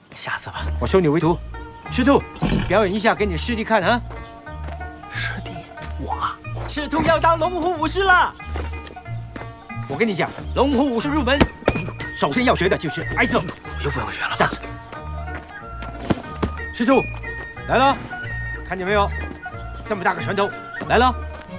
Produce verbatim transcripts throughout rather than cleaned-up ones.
下次吧。 我收你为徒，赤兔，表演一下给你师弟看啊！ 师弟，我赤兔要当龙虎武师了。我跟你讲，龙虎武术入门，首先要学的就是挨揍。 我又不用学了。 下次，赤兔，来了，看见没有？这么大个拳头，来了。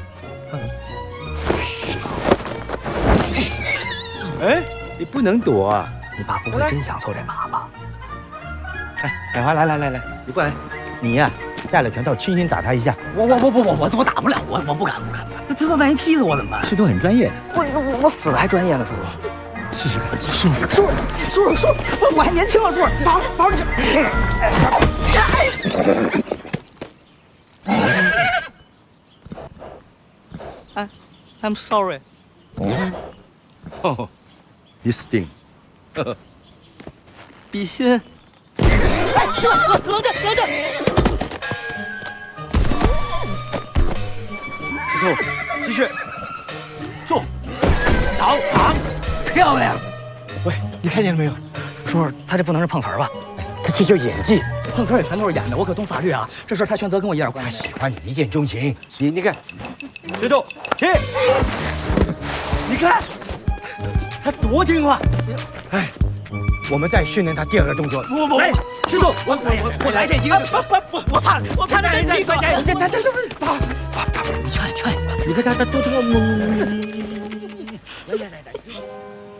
哎，你不能躲啊！ 你爸不会真想凑这麻吧？ 哎，海华，来来来来，你过来，你呀、啊，带了拳套，轻轻打他一下。 我我我我我我我打不了，我我不敢不敢。那这万一踢死我怎么办？ 赤兔很专业， 我我我死了还专业呢，叔叔。 试试看， 叔叔叔叔叔，我我还年轻啊，叔叔，保保着你。I'm sorry。 哦，你死定了。 比心。哎，冷冷静冷静。 石头，继续，坐，倒躺，漂亮。 喂，你看见了没有？叔叔，他这不能是碰瓷儿吧？ 他这叫演技。 碰瓷儿也全都是演的，我可懂法律啊。这事儿他全责跟我一点关系。 喜欢你一见钟情，你你看，石头，起，你看，他多听话。哎，我们再训练他第二个动作。 不不， 来，石头，我我我来这一个。 不不不，我怕我怕他真踢死我。这这这这不是爸爸爸爸，你劝劝， 你看他他多听话。 来来来来。